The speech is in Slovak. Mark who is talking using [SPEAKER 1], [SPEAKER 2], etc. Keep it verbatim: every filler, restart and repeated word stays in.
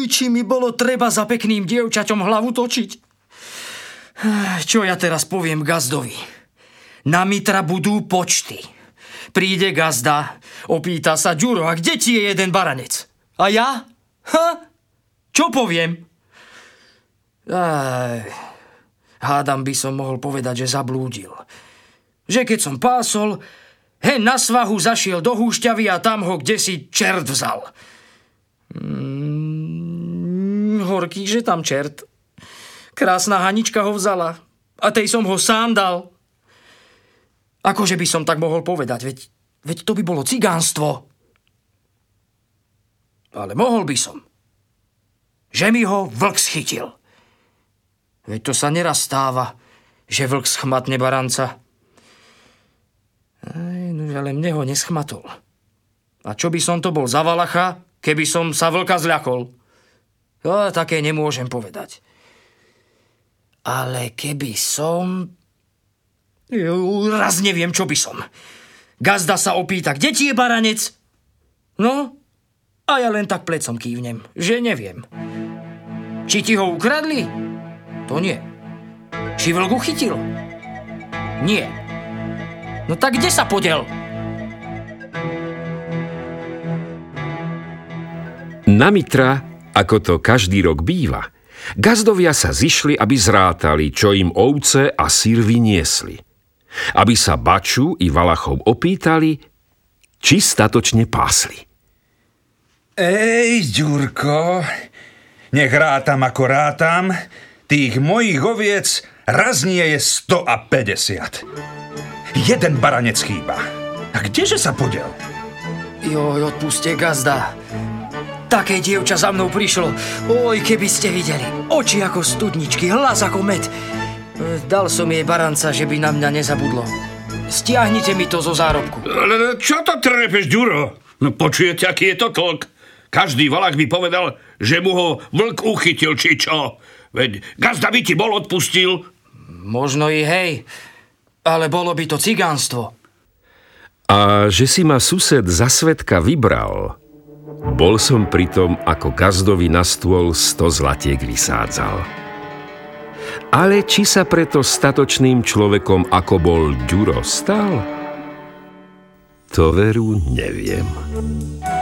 [SPEAKER 1] či mi bolo treba za pekným dievčaťom hlavu točiť. Čo ja teraz poviem gazdovi? Na Mitra budú počty. Príde gazda, opýta sa: Ďuro, a kde ti je jeden baranec? A ja? Ha? Čo poviem? Aj, hádam by som mohol povedať, že zablúdil. Že keď som pásol, hen na svahu zašiel do húšťavy a tam ho kdesi čert vzal. Mm, horký, že tam čert. Krásna Hanička ho vzala a tej som ho sám dal. Akože by som tak mohol povedať, veď, veď to by bolo cigánstvo. Ale mohol by som. Že mi ho vlk schytil. Veď to sa neraz stáva, že vlk schmatne baranca. Aj, no ale mne ho neschmatol. A čo by som to bol za valacha, keby som sa vlka zľakol? Ja také nemôžem povedať. Ale keby som... Raz neviem, čo by som. Gazda sa opýta: kde ti je baranec? No, a ja len tak plecom kývnem, že neviem. Či ti ho ukradli? To nie. Či vlk uchytil? Nie. No tak kde sa podiel?
[SPEAKER 2] Na Mitra, ako to každý rok býva, gazdovia sa zišli, aby zrátali, čo im ovce a syr vyniesli. Aby sa Baču i Valachov opýtali, či statočne pásli.
[SPEAKER 3] Ej, Ďurko, nech rátam ako rátam, tých mojich oviec raz nie je sto a päťdesiat. Jeden baranec chýba. A kdeže sa podiel?
[SPEAKER 1] Joj, odpuste, gazda. Také dievča za mnou prišlo. Oj, keby ste videli. Oči ako studničky, hlas ako med. Dal som jej baranca, že by na mňa nezabudlo. Stiahnite mi to zo zárobku.
[SPEAKER 4] Ale čo to trepeš, Ďuro? No počujete, aký je to tlk? Každý valák by povedal, že mu ho vlk uchytil, či čo. Veď gazda by ti bol odpustil.
[SPEAKER 1] Možno i hej, ale bolo by to cigánstvo.
[SPEAKER 2] A že si ma sused za svedka vybral, bol som pri tom, ako gazdovi na stôl sto zlatiek vysádzal. Ale či sa preto statočným človekom, ako bol Ďuro, stal? To veru neviem.